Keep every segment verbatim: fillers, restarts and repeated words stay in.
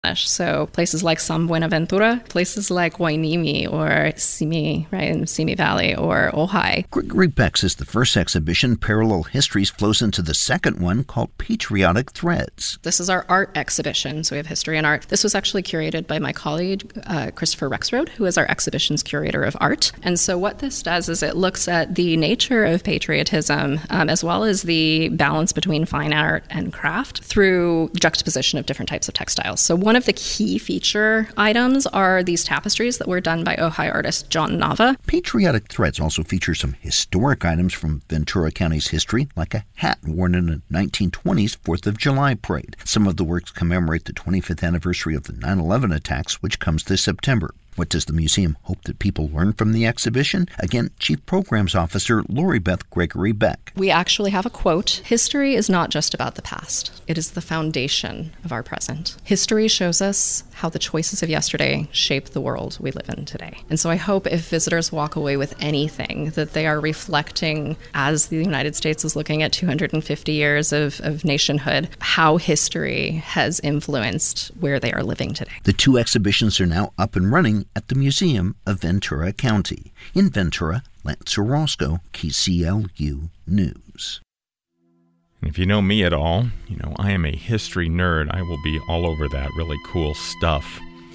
So places like San Buenaventura, places like Hueneme or Simi, right, in Simi Valley, or Ojai. Gregory Beck says the first exhibition, Parallel Histories, flows into the second one called Patriotic Threads. This is our art exhibition, so we have history and art. This was actually curated by my colleague, uh, Christopher Rexroad, who is our exhibitions curator of art. And so what this does is it looks at the nature of patriotism, um, as well as the balance between fine art and craft through juxtaposition of different types of textiles. So one of the key feature items are these tapestries that were done by Ojai artist John Nava. Patriotic Threads also features some historic items from Ventura County's history, like a hat worn in a nineteen twenties fourth of July parade. Some of the works commemorate the twenty-fifth anniversary of the nine eleven attacks, which comes this September. What does the museum hope that people learn from the exhibition? Again, Chief Programs Officer Lori Beth Gregory Beck. We actually have a quote. History is not just about the past. It is the foundation of our present. History shows us how the choices of yesterday shape the world we live in today. And so I hope if visitors walk away with anything, that they are reflecting, as the United States is looking at two hundred fifty years of, of nationhood, how history has influenced where they are living today. The two exhibitions are now up and running at the Museum of Ventura County. In Ventura, Lance Orozco, K C L U News. If you know me at all, you know I am a history nerd. I will be all over that really cool stuff.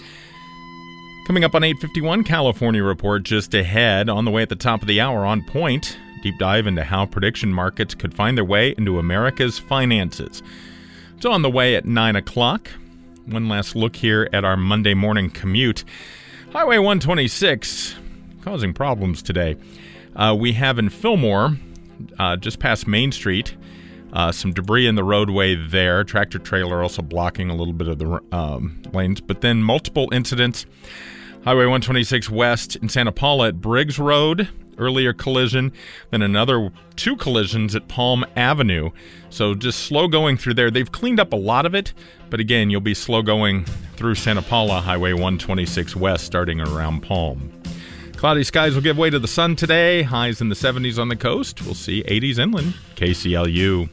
Coming up on eight fifty-one, California Report just ahead. On the way at the top of the hour, On Point, deep dive into how prediction markets could find their way into America's finances. It's on the way at nine o'clock. One last look here at our Monday morning commute. Highway one twenty-six, causing problems today. Uh, we have in Fillmore, uh, just past Main Street, uh, some debris in the roadway there. Tractor trailer also blocking a little bit of the um, lanes. But then multiple incidents. Highway one twenty-six West in Santa Paula at Briggs Road. Earlier collision, then another two collisions at Palm Avenue. So just slow going through there. They've cleaned up a lot of it, but again, you'll be slow going through Santa Paula, Highway one twenty-six West, starting around Palm. Cloudy skies will give way to the sun today. Highs in the seventies on the coast. We'll see eighties inland. K C L U.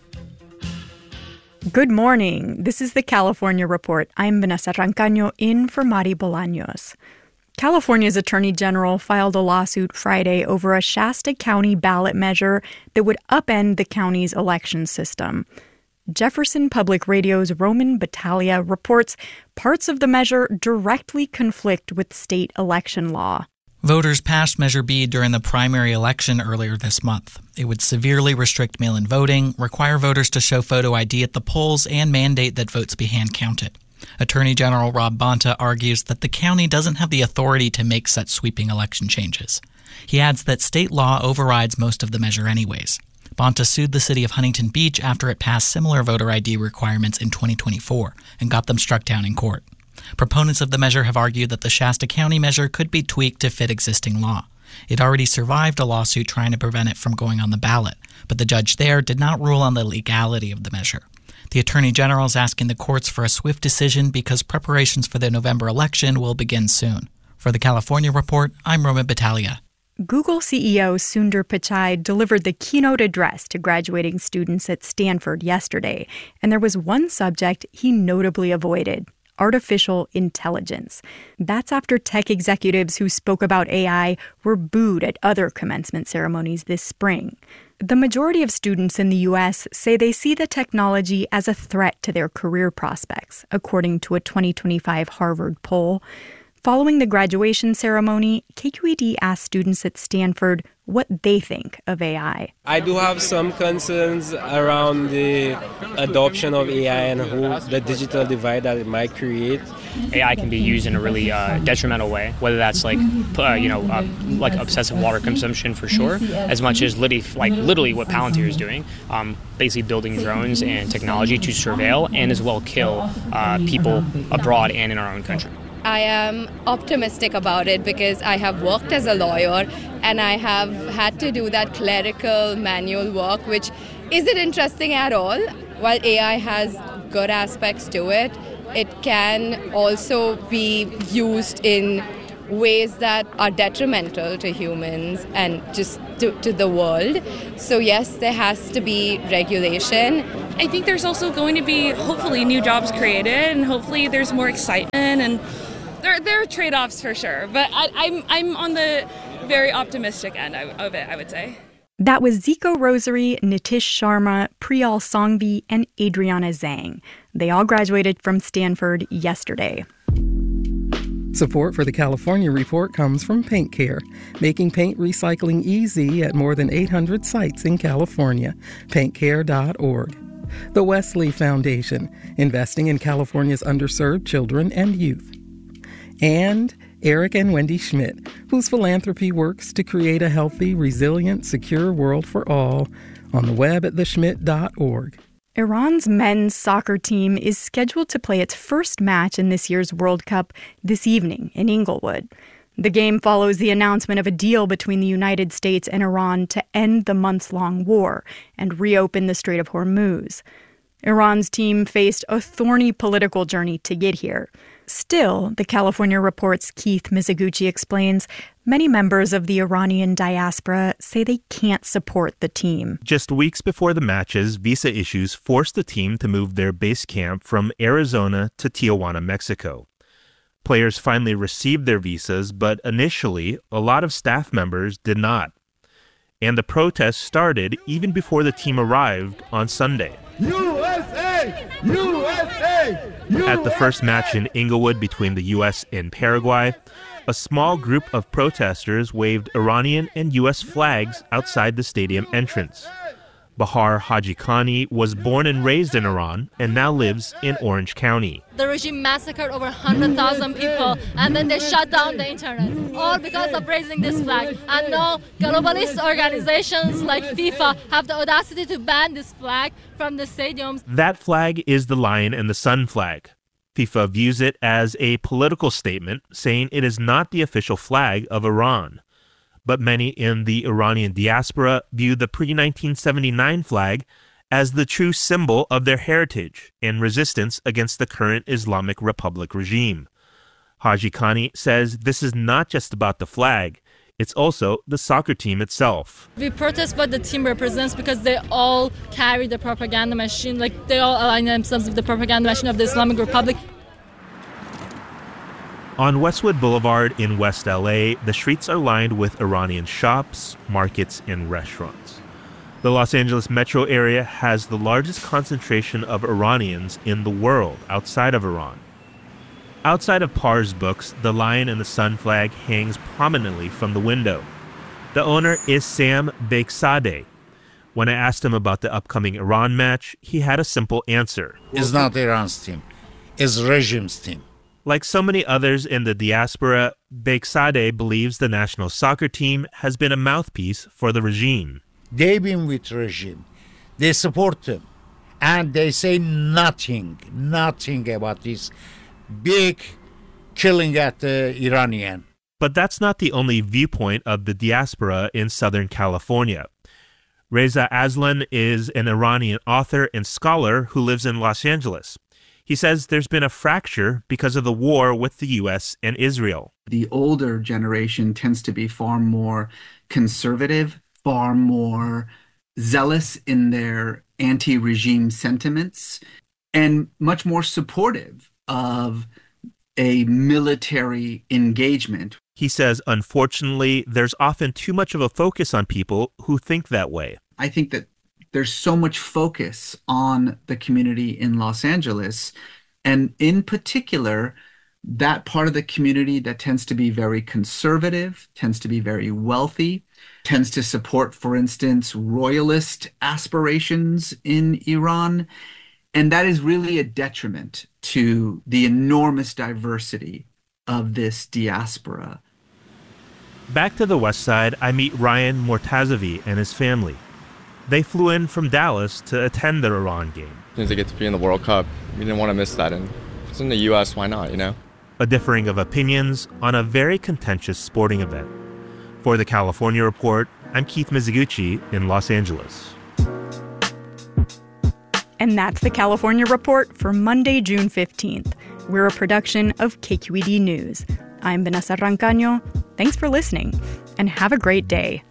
Good morning. This is the California Report. I'm Vanessa Rancaño in for Mari Bolaños. California's Attorney General filed a lawsuit Friday over a Shasta County ballot measure that would upend the county's election system. Jefferson Public Radio's Roman Battaglia reports parts of the measure directly conflict with state election law. Voters passed Measure B during the primary election earlier this month. It would severely restrict mail-in voting, require voters to show photo I D at the polls, and mandate that votes be hand-counted. Attorney General Rob Bonta argues that the county doesn't have the authority to make such sweeping election changes. He adds that state law overrides most of the measure anyways. Bonta sued the city of Huntington Beach after it passed similar voter I D requirements in twenty twenty-four and got them struck down in court. Proponents of the measure have argued that the Shasta County measure could be tweaked to fit existing law. It already survived a lawsuit trying to prevent it from going on the ballot, but the judge there did not rule on the legality of the measure. The Attorney General is asking the courts for a swift decision because preparations for the November election will begin soon. For the California Report, I'm Roman Battaglia. Google C E O Sundar Pichai delivered the keynote address to graduating students at Stanford yesterday, and there was one subject he notably avoided: artificial intelligence. That's after tech executives who spoke about A I were booed at other commencement ceremonies this spring. The majority of students in the U S say they see the technology as a threat to their career prospects, according to a twenty twenty-five Harvard poll. Following the graduation ceremony, K Q E D asked students at Stanford what they think of A I. I do have some concerns around the adoption of A I and who, the digital divide that it might create. A I can be used in a really uh, detrimental way, whether that's like, uh, you know, uh, like obsessive water consumption for sure, as much as literally, like literally what Palantir is doing, um, basically building drones and technology to surveil and as well kill uh, people abroad and in our own country. I am optimistic about it because I have worked as a lawyer and I have had to do that clerical manual work, which isn't interesting at all. While A I has good aspects to it, it can also be used in ways that are detrimental to humans and just to, to the world. So yes, there has to be regulation. I think there's also going to be hopefully new jobs created, and hopefully there's more excitement, and there there are trade-offs for sure. But I, I'm I'm on the very optimistic end of it, I would say. That was Zico Rosary, Nitish Sharma, Priyal Songvi, and Adriana Zhang. They all graduated from Stanford yesterday. Support for the California Report comes from Paint Care, making paint recycling easy at more than eight hundred sites in California. paint care dot org. The Wesley Foundation, investing in California's underserved children and youth. And Eric and Wendy Schmidt, whose philanthropy works to create a healthy, resilient, secure world for all, on the web at the schmidt dot org. Iran's men's soccer team is scheduled to play its first match in this year's World Cup this evening in Inglewood. The game follows the announcement of a deal between the United States and Iran to end the months-long war and reopen the Strait of Hormuz. Iran's team faced a thorny political journey to get here. Still, the California Report's Keith Mizuguchi explains, many members of the Iranian diaspora say they can't support the team. Just weeks before the matches, visa issues forced the team to move their base camp from Arizona to Tijuana, Mexico. Players finally received their visas, but initially, a lot of staff members did not. And the protests started even before the team arrived on Sunday. U S A! U S A! U S A! At the first match in Inglewood between the U S and Paraguay, a small group of protesters waved Iranian and U S flags outside the stadium entrance. Bahar Hajikhani was born and raised in Iran and now lives in Orange County. The regime massacred over one hundred thousand people, and then they shut down the internet, all because of raising this flag. And now globalist organizations like FIFA have the audacity to ban this flag from the stadiums. That flag is the lion and the sun flag. FIFA views it as a political statement, saying it is not the official flag of Iran. But many in the Iranian diaspora view the pre nineteen seventy-nine flag as the true symbol of their heritage and resistance against the current Islamic Republic regime. Hajikhani says this is not just about the flag, it's also the soccer team itself. We protest what the team represents because they all carry the propaganda machine, like they all align themselves with the propaganda machine of the Islamic Republic. On Westwood Boulevard in West L A, the streets are lined with Iranian shops, markets, and restaurants. The Los Angeles metro area has the largest concentration of Iranians in the world outside of Iran. Outside of Parr's books, the lion and the sun flag hangs prominently from the window. The owner is Sam Bekhzadeh. When I asked him about the upcoming Iran match, he had a simple answer. It's not Iran's team. It's regime's team. Like so many others in the diaspora, Bekhzadeh believes the national soccer team has been a mouthpiece for the regime. They've been with regime. They support them. And they say nothing, nothing about this big killing at the Iranian. But that's not the only viewpoint of the diaspora in Southern California. Reza Aslan is an Iranian author and scholar who lives in Los Angeles. He says there's been a fracture because of the war with the U S and Israel. The older generation tends to be far more conservative, far more zealous in their anti-regime sentiments, and much more supportive of a military engagement. He says, unfortunately, there's often too much of a focus on people who think that way. I think that there's so much focus on the community in Los Angeles, and in particular, that part of the community that tends to be very conservative, tends to be very wealthy, tends to support, for instance, royalist aspirations in Iran. And that is really a detriment to the enormous diversity of this diaspora. Back to the west side, I meet Ryan Mortazavi and his family. They flew in from Dallas to attend the Iran game. As soon as they get to be in the World Cup, we didn't want to miss that. And if it's in the U S, why not, you know? A differing of opinions on a very contentious sporting event. For the California Report, I'm Keith Mizuguchi in Los Angeles. And that's the California Report for Monday, June fifteenth. We're a production of K Q E D News. I'm Vanessa Rancaño. Thanks for listening, and have a great day.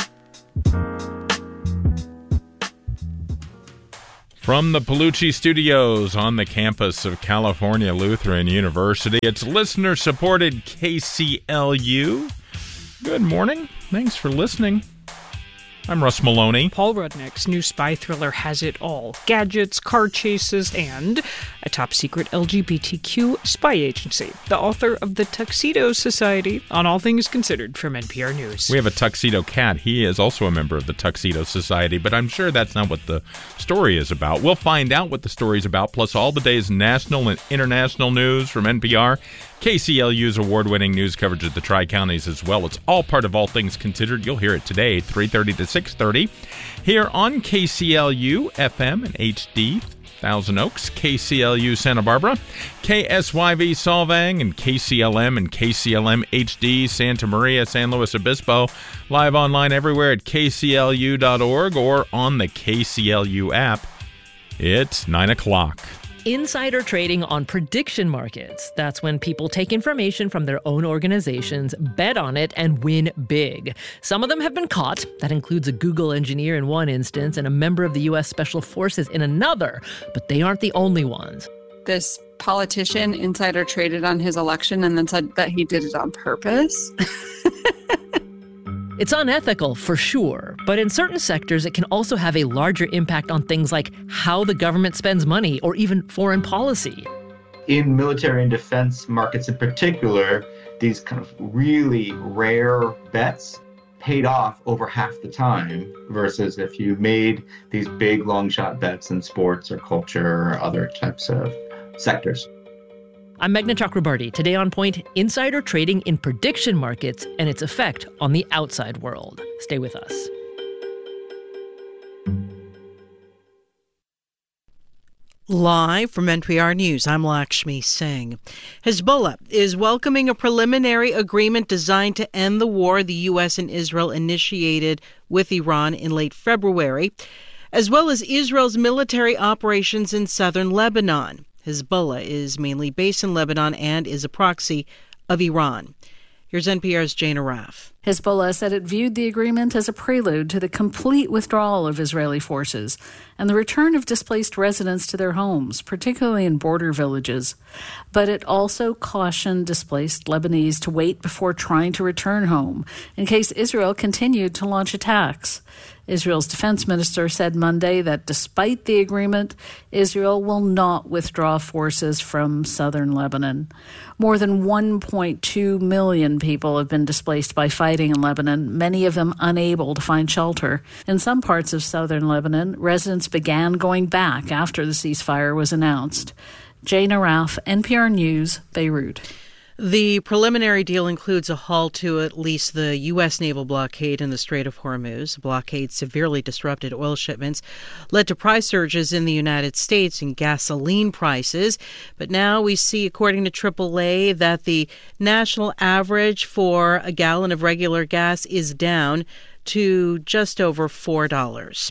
From the Palucci Studios on the campus of California Lutheran University, it's listener-supported K C L U. Good morning. Thanks for listening. I'm Russ Maloney. Paul Rudnick's new spy thriller has it all. Gadgets, car chases, and a top-secret L G B T Q spy agency. The author of The Tuxedo Society, on All Things Considered, from N P R News. We have a tuxedo cat. He is also a member of the Tuxedo Society, but I'm sure that's not what the story is about. We'll find out what the story is about, plus all the day's national and international news from N P R. K C L U's award-winning news coverage of the Tri-Counties as well. It's all part of All Things Considered. You'll hear it today, three thirty to six thirty, here on K C L U F M and H D, Thousand Oaks, K C L U Santa Barbara, K S Y V Solvang, and K C L M and K C L M H D Santa Maria, San Luis Obispo. Live online everywhere at K C L U dot org or on the K C L U app. It's nine o'clock. Insider trading on prediction markets. That's when people take information from their own organizations, bet on it, and win big. Some of them have been caught. That includes a Google engineer in one instance and a member of the U S Special Forces in another. But they aren't the only ones. This politician insider traded on his election and then said that he did it on purpose. It's unethical, for sure, but in certain sectors, it can also have a larger impact on things like how the government spends money or even foreign policy. In military and defense markets in particular, these kind of really rare bets paid off over half the time versus if you made these big long shot bets in sports or culture or other types of sectors. I'm Meghna Chakrabarti. Today on Point, insider trading in prediction markets and its effect on the outside world. Stay with us. Live from N P R News, I'm Lakshmi Singh. Hezbollah is welcoming a preliminary agreement designed to end the war the U S and Israel initiated with Iran in late February, as well as Israel's military operations in southern Lebanon. Hezbollah is mainly based in Lebanon and is a proxy of Iran. Here's N P R's Jane Araf. Hezbollah said it viewed the agreement as a prelude to the complete withdrawal of Israeli forces and the return of displaced residents to their homes, particularly in border villages. But it also cautioned displaced Lebanese to wait before trying to return home in case Israel continued to launch attacks. Israel's defense minister said Monday that despite the agreement, Israel will not withdraw forces from southern Lebanon. More than one point two million people have been displaced by fighting in Lebanon, many of them unable to find shelter. In some parts of southern Lebanon, residents began going back after the ceasefire was announced. Jane Araf, N P R News, Beirut. The preliminary deal includes a halt to at least the U S naval blockade in the Strait of Hormuz. The blockade severely disrupted oil shipments, led to price surges in the United States in gasoline prices. But now we see, according to triple A, that the national average for a gallon of regular gas is down to just over four dollars.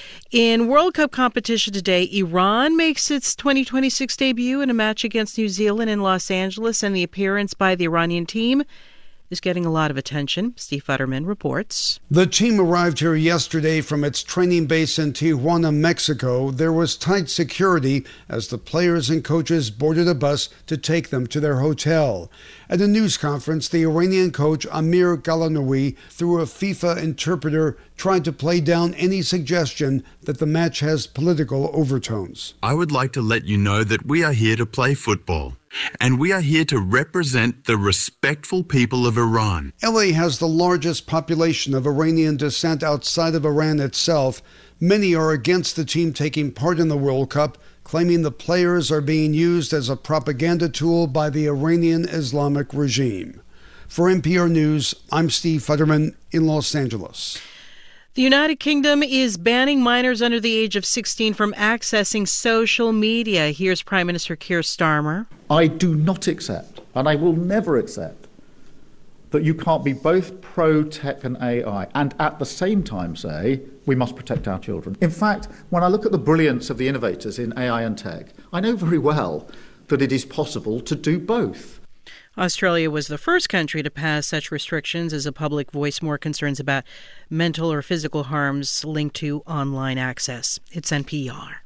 In World Cup competition today, Iran makes its twenty twenty-six debut in a match against New Zealand in Los Angeles, and the appearance by the Iranian team is getting a lot of attention. Steve Futterman reports. The team arrived here yesterday from its training base in Tijuana, Mexico. There was tight security as the players and coaches boarded a bus to take them to their hotel. At a news conference, the Iranian coach Amir Galanoui, through a FIFA interpreter, tried to play down any suggestion that the match has political overtones. I would like to let you know that we are here to play football, and we are here to represent the respectful people of Iran. L A has the largest population of Iranian descent outside of Iran itself. Many are against the team taking part in the World Cup, claiming the players are being used as a propaganda tool by the Iranian Islamic regime. For N P R News, I'm Steve Futterman in Los Angeles. The United Kingdom is banning minors under the age of sixteen from accessing social media. Here's Prime Minister Keir Starmer. I do not accept, and I will never accept, that you can't be both pro-tech and A I and at the same time say we must protect our children. In fact, when I look at the brilliance of the innovators in A I and tech, I know very well that it is possible to do both. Australia was the first country to pass such restrictions as the public voiced more concerns about mental or physical harms linked to online access. It's N P R.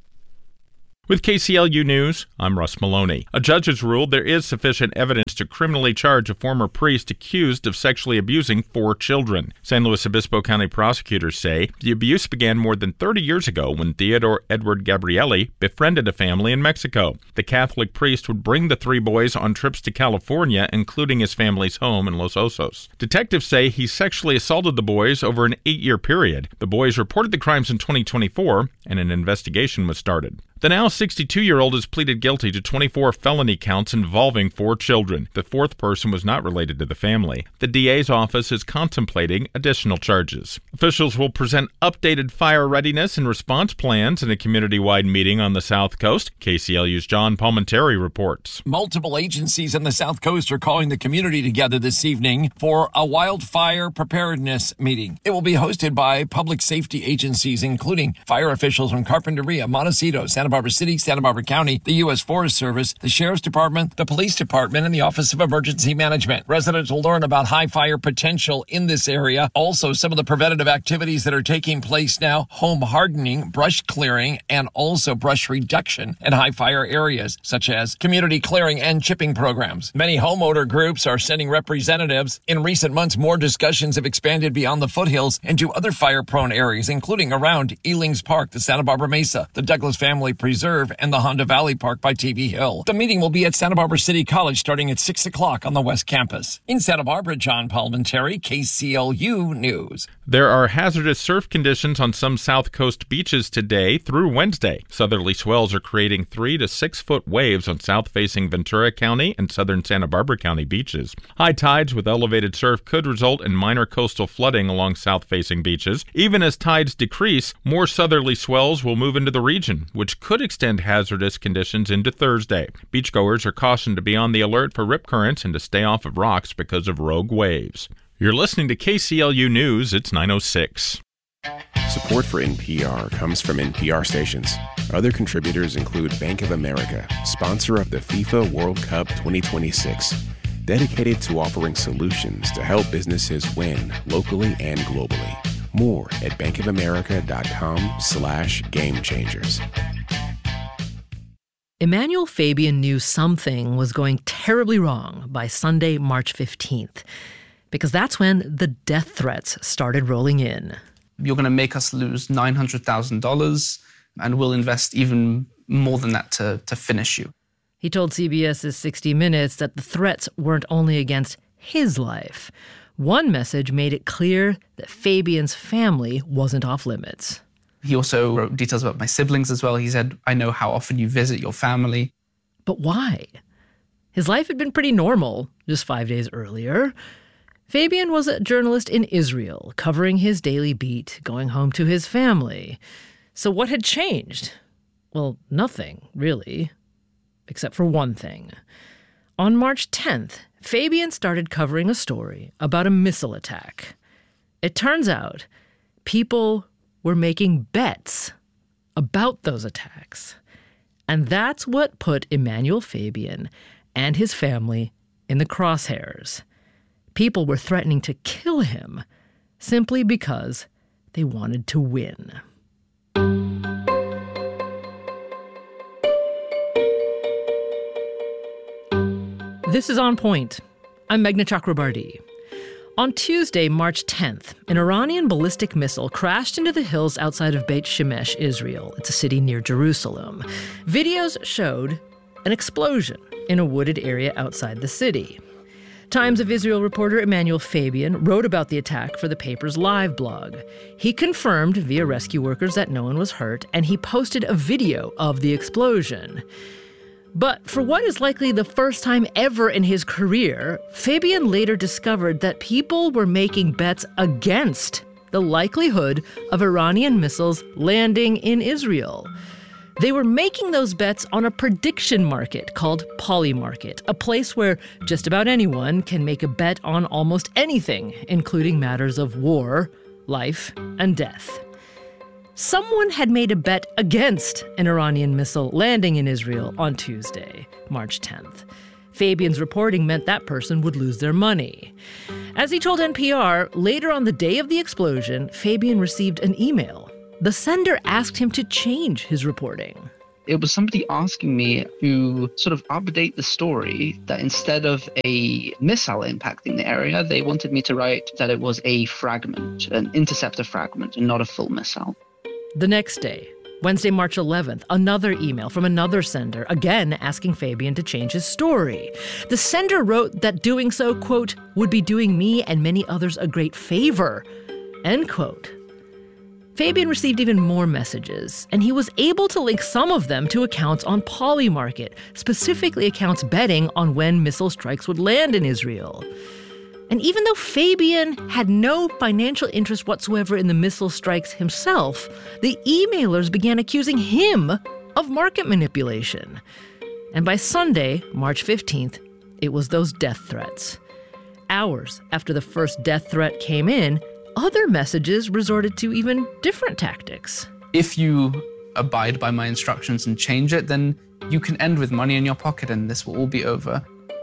With K C L U News, I'm Russ Maloney. A judge has ruled there is sufficient evidence to criminally charge a former priest accused of sexually abusing four children. San Luis Obispo County prosecutors say the abuse began more than thirty years ago when Theodore Edward Gabrielli befriended a family in Mexico. The Catholic priest would bring the three boys on trips to California, including his family's home in Los Osos. Detectives say he sexually assaulted the boys over an eight-year period. The boys reported the crimes in twenty twenty-four, and an investigation was started. The now sixty-two-year-old has pleaded guilty to twenty-four felony counts involving four children. The fourth person was not related to the family. The D A's office is contemplating additional charges. Officials will present updated fire readiness and response plans in a community-wide meeting on the South Coast. K C L U's John Palmenteri reports. Multiple agencies on the South Coast are calling the community together this evening for a wildfire preparedness meeting. It will be hosted by public safety agencies, including fire officials from Carpinteria, Montecito, Santa Barbara City, Santa Barbara County, the U S Forest Service, the Sheriff's Department, the Police Department, and the Office of Emergency Management. Residents will learn about high fire potential in this area. Also, some of the preventative activities that are taking place now: home hardening, brush clearing, and also brush reduction in high fire areas, such as community clearing and chipping programs. Many homeowner groups are sending representatives. In recent months, more discussions have expanded beyond the foothills into other fire-prone areas, including around Elings Park, the Santa Barbara Mesa, the Douglas Family Preserve, and the Honda Valley Park by T V Hill. The meeting will be at Santa Barbara City College starting at six o'clock on the West Campus. In Santa Barbara, John Palmenteri, K C L U News. There are hazardous surf conditions on some South Coast beaches today through Wednesday. Southerly swells are creating three to six foot waves on south-facing Ventura County and southern Santa Barbara County beaches. High tides with elevated surf could result in minor coastal flooding along south-facing beaches. Even as tides decrease, more southerly swells will move into the region, which could extend hazardous conditions into Thursday. Beachgoers are cautioned to be on the alert for rip currents and to stay off of rocks because of rogue waves. You're listening to K C L U News. It's nine oh six. Support for N P R comes from N P R stations. Other contributors include Bank of America, sponsor of the FIFA World Cup twenty twenty-six, dedicated to offering solutions to help businesses win locally and globally. More at bankofamerica.com slash game changers. Emmanuel Fabian knew something was going terribly wrong by Sunday, March fifteenth, because that's when the death threats started rolling in. You're going to make us lose nine hundred thousand dollars, and we'll invest even more than that to, to finish you. He told CBS's sixty minutes that the threats weren't only against his life. One message made it clear that Fabian's family wasn't off limits. He also wrote details about my siblings as well. He said, I know how often you visit your family. But why? His life had been pretty normal just five days earlier. Fabian was a journalist in Israel, covering his daily beat, going home to his family. So what had changed? Well, nothing, really, except for one thing. On March tenth, Fabian started covering a story about a missile attack. It turns out people were making bets about those attacks. And that's what put Emmanuel Fabian and his family in the crosshairs. People were threatening to kill him simply because they wanted to win. This is On Point. I'm Meghna Chakrabarti. On Tuesday, March tenth, an Iranian ballistic missile crashed into the hills outside of Beit Shemesh, Israel. It's a city near Jerusalem. Videos showed an explosion in a wooded area outside the city. Times of Israel reporter Emmanuel Fabian wrote about the attack for the paper's live blog. He confirmed via rescue workers that no one was hurt, and he posted a video of the explosion. But for what is likely the first time ever in his career, Fabian later discovered that people were making bets against the likelihood of Iranian missiles landing in Israel. They were making those bets on a prediction market called Polymarket, a place where just about anyone can make a bet on almost anything, including matters of war, life, and death. Someone had made a bet against an Iranian missile landing in Israel on Tuesday, March tenth. Fabian's reporting meant that person would lose their money. As he told N P R, later on the day of the explosion, Fabian received an email. The sender asked him to change his reporting. It was somebody asking me to sort of update the story, that instead of a missile impacting the area, they wanted me to write that it was a fragment, an interceptor fragment, and not a full missile. The next day, Wednesday, March eleventh, another email from another sender, again asking Fabian to change his story. The sender wrote that doing so, quote, would be doing me and many others a great favor, end quote. Fabian received even more messages, and he was able to link some of them to accounts on Polymarket, specifically accounts betting on when missile strikes would land in Israel. And even though Fabian had no financial interest whatsoever in the missile strikes himself, the emailers began accusing him of market manipulation. And by Sunday, March fifteenth, it was those death threats. Hours after the first death threat came in, other messages resorted to even different tactics. If you abide by my instructions and change it, then you can end with money in your pocket and this will all be over.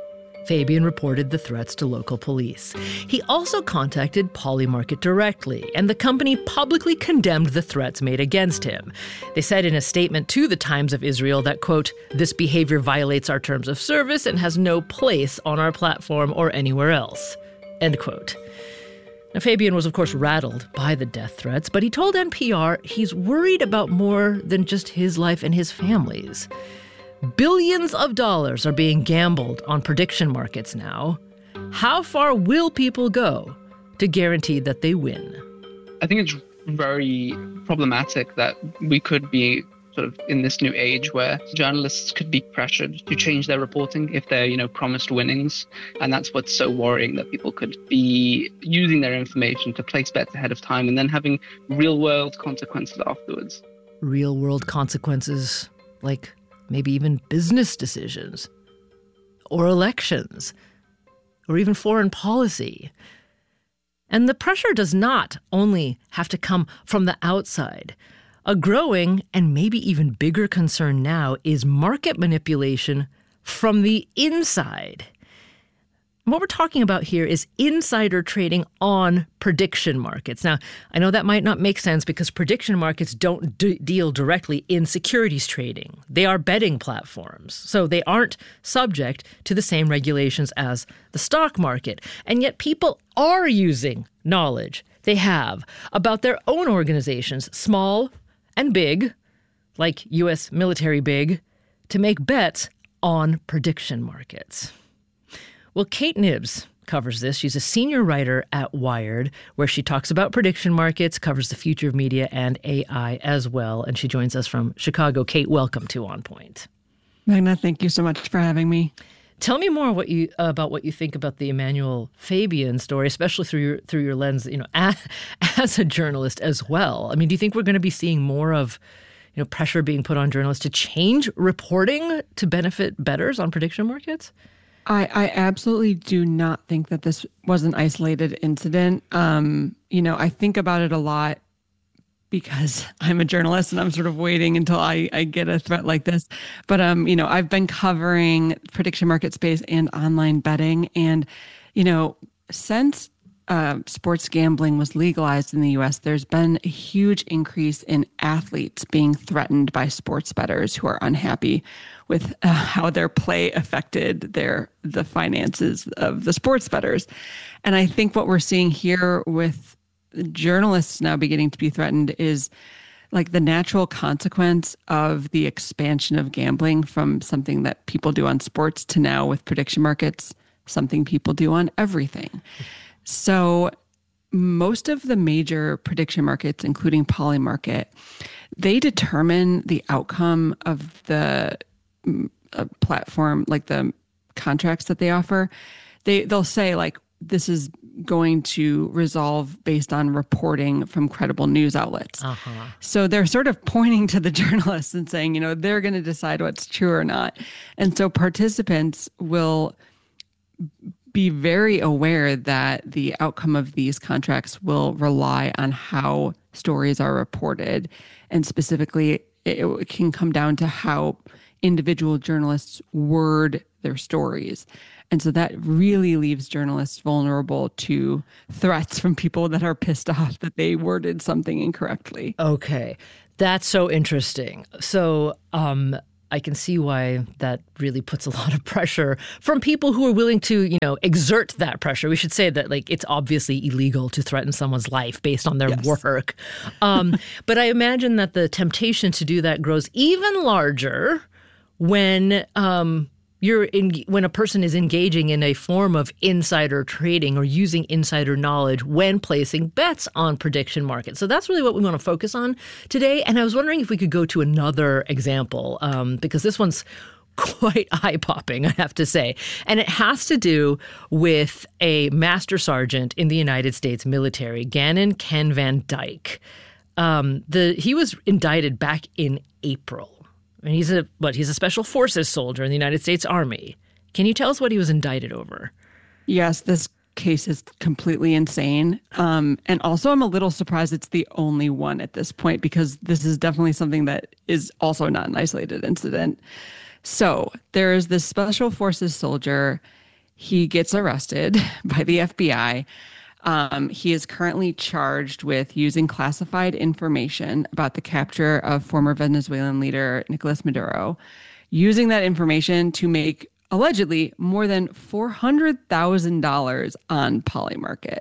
Fabian reported the threats to local police. He also contacted Polymarket directly, and the company publicly condemned the threats made against him. They said in a statement to the Times of Israel that, quote, this behavior violates our terms of service and has no place on our platform or anywhere else, end quote. Now, Fabian was, of course, rattled by the death threats, but he told N P R he's worried about more than just his life and his family's. Billions of dollars are being gambled on prediction markets now. How far will people go to guarantee that they win? I think it's very problematic that we could be sort of in this new age where journalists could be pressured to change their reporting if they're, you know, promised winnings. And that's what's so worrying, that people could be using their information to place bets ahead of time and then having real world consequences afterwards. Real world consequences, like maybe even business decisions or elections or even foreign policy. And the pressure does not only have to come from the outside. A growing and maybe even bigger concern now is market manipulation from the inside. And what we're talking about here is insider trading on prediction markets. Now, I know that might not make sense because prediction markets don't d- deal directly in securities trading. They are betting platforms, so they aren't subject to the same regulations as the stock market. And yet people are using knowledge they have about their own organizations, small and big, like U S military big, to make bets on prediction markets. Well, Kate Knibbs covers this. She's a senior writer at Wired, where she talks about prediction markets, covers the future of media and A I as well. And she joins us from Chicago. Kate, welcome to On Point. Magna, thank you so much for having me. Tell me more what you uh, about what you think about the Emmanuel Fabian story, especially through your through your lens, you know, as, as a journalist as well. I mean, do you think we're going to be seeing more of, you know, pressure being put on journalists to change reporting to benefit bettors on prediction markets? I, I absolutely do not think that this was an isolated incident. Um, you know, I think about it a lot because I'm a journalist and I'm sort of waiting until I, I get a threat like this. But, um, you know, I've been covering prediction market space and online betting. And, you know, since uh, sports gambling was legalized in the U S, there's been a huge increase in athletes being threatened by sports bettors who are unhappy with uh, how their play affected their the finances of the sports bettors. And I think what we're seeing here with journalists now beginning to be threatened is like the natural consequence of the expansion of gambling from something that people do on sports to now with prediction markets, something people do on everything. So most of the major prediction markets, including Polymarket, they determine the outcome of the uh, platform, like the contracts that they offer. They, they'll say like, this is going to resolve based on reporting from credible news outlets. Uh-huh. So they're sort of pointing to the journalists and saying, you know, they're going to decide what's true or not. And so participants will be very aware that the outcome of these contracts will rely on how stories are reported. And specifically, it, it can come down to how individual journalists word their stories. And so that really leaves journalists vulnerable to threats from people that are pissed off that they worded something incorrectly. Okay. That's so interesting. So um, I can see why that really puts a lot of pressure from people who are willing to, you know, exert that pressure. We should say that, like, it's obviously illegal to threaten someone's life based on their yes. work. Um, but I imagine that the temptation to do that grows even larger when um, you're in, when a person is engaging in a form of insider trading or using insider knowledge when placing bets on prediction markets. So that's really what we want to focus on today. And I was wondering if we could go to another example, um, because this one's quite eye-popping, I have to say. And it has to do with a master sergeant in the United States military, Gannon Ken Van Dyke. Um, the he was indicted back in April. And he's a what? He's a special forces soldier in the United States Army. Can you tell us what he was indicted over? Yes, this case is completely insane. Um, and also, I'm a little surprised it's the only one at this point, because this is definitely something that is also not an isolated incident. So there is this special forces soldier. He gets arrested by the F B I. Um, he is currently charged with using classified information about the capture of former Venezuelan leader Nicolas Maduro, using that information to make allegedly more than four hundred thousand dollars on Polymarket.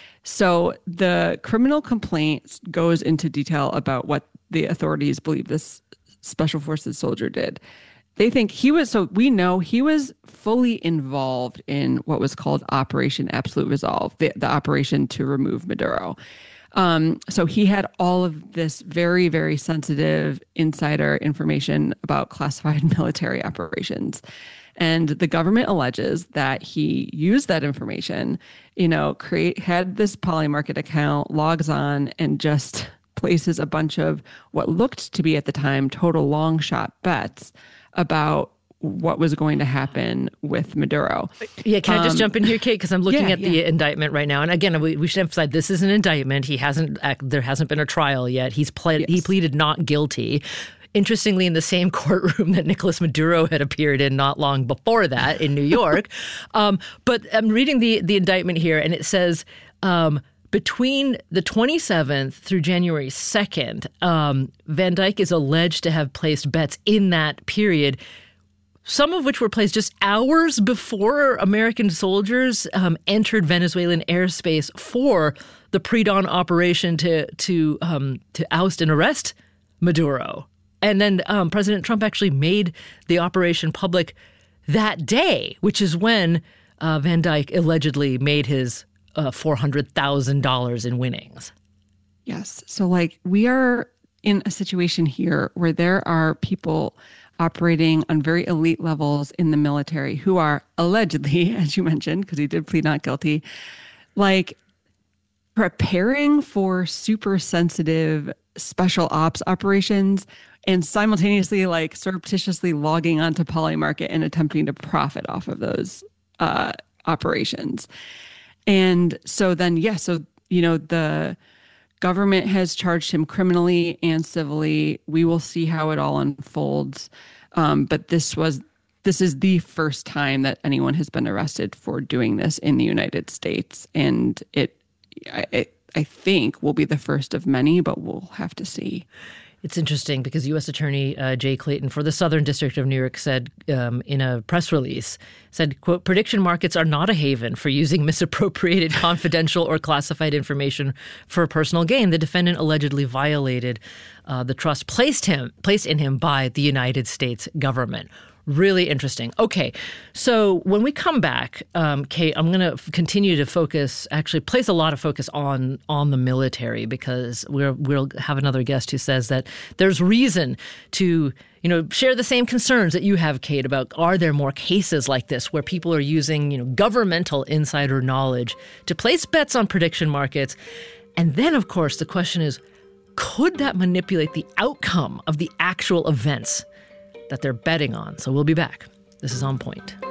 So the criminal complaint goes into detail about what the authorities believe this special forces soldier did. They think he was, so we know he was fully involved in what was called Operation Absolute Resolve, the, the operation to remove Maduro. Um, so he had all of this very, very sensitive insider information about classified military operations. And the government alleges that he used that information, you know, create had this Polymarket account, logs on, and just places a bunch of what looked to be at the time total long shot bets about what was going to happen with Maduro. Yeah, can I just um, jump in here, Kate? Because I'm looking yeah, at the yeah. indictment right now. And again, we, we should emphasize this is an indictment. He hasn't, there hasn't been a trial yet. He's pled, yes. He pleaded not guilty. Interestingly, in the same courtroom that Nicolas Maduro had appeared in not long before that in New York. um, but I'm reading the, the indictment here, and it says, um, between the twenty-seventh through January second, um, Van Dyke is alleged to have placed bets in that period, some of which were placed just hours before American soldiers um, entered Venezuelan airspace for the pre-dawn operation to to um, to oust and arrest Maduro. And then um, President Trump actually made the operation public that day, which is when uh, Van Dyke allegedly made his Uh, four hundred thousand dollars in winnings. Yes. So, like, we are in a situation here where there are people operating on very elite levels in the military who are allegedly, as you mentioned, because he did plead not guilty, like preparing for super sensitive special ops operations and simultaneously, like, surreptitiously logging onto Polymarket and attempting to profit off of those uh, operations. And so then, yes, yeah, so, you know, the government has charged him criminally and civilly. We will see how it all unfolds. Um, but this was, this is the first time that anyone has been arrested for doing this in the United States. And it, I, I think will be the first of many, but we'll have to see. It's interesting because U S Attorney uh, Jay Clayton for the Southern District of New York said um, in a press release, said, quote, prediction markets are not a haven for using misappropriated confidential or classified information for personal gain. The defendant allegedly violated uh, the trust placed him placed in him by the United States government. Really interesting. Okay, so when we come back, um, Kate, I'm going to f- continue to focus, actually place a lot of focus on on the military, because we're, we'll have another guest who says that there's reason to, you know, share the same concerns that you have, Kate, about are there more cases like this where people are using, you know, governmental insider knowledge to place bets on prediction markets? And then, of course, the question is, could that manipulate the outcome of the actual events that they're betting on? So we'll be back. This is On Point.